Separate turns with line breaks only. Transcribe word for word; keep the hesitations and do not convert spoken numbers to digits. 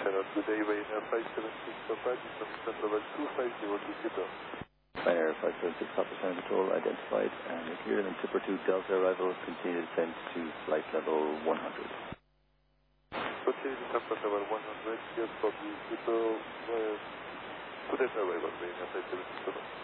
channel. Good day, Ryanair five seven six Papa, descending level two five zero two zero.
Ryanair five seven six Papa, Center Control identified, and you're cleared in Tipper two Delta arrival, continue descent to flight level one hundred.
Okay, descent level one hundred, yes, for the Tipper, uh, to Delta arrival, Ryanair five seven six Papa.